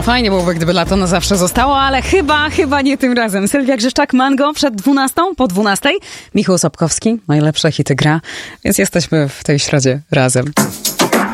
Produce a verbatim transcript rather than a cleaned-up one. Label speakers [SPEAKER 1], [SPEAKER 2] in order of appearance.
[SPEAKER 1] No fajnie byłoby, gdyby lato na zawsze zostało, ale chyba, chyba nie tym razem. Sylwia Grzeszczak, Mango przed dwunastą, po dwunastej. Michał Sobkowski, najlepsze hity gra, więc jesteśmy w tej środzie razem.